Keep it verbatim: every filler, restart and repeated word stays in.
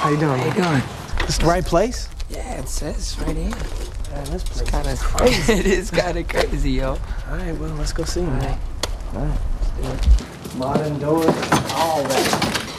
How you doing, How you man? doing? This the right place? Yeah, it says right here. Man, this place It's kind is of crazy. It is kind of crazy, yo. All right, well, let's go see him, All man. right. All right, let's do it. Modern doors, all that.